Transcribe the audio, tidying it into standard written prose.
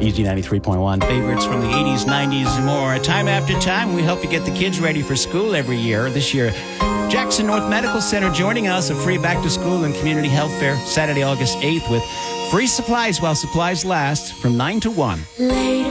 Easy 93.1. Favorites from the 80s, 90s, and more. Time after time, we help you get the kids ready for school every year. This year, Jackson North Medical Center joining us, a free back-to-school and community health fair Saturday, August 8th with free supplies while supplies last from 9 to 1.